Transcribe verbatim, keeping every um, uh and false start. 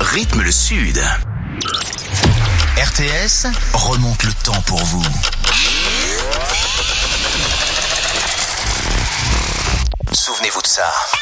rythme le Sud. R T S remonte le temps pour vous. Souvenez-vous de ça.